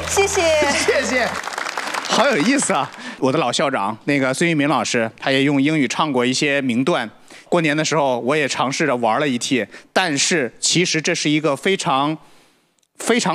谢谢， 谢谢。好有意思啊！我的老校长那个孙玉明老师，他也用英语唱过一些名段。过年的时候，我也尝试着玩了一替，但是其实这是一个非常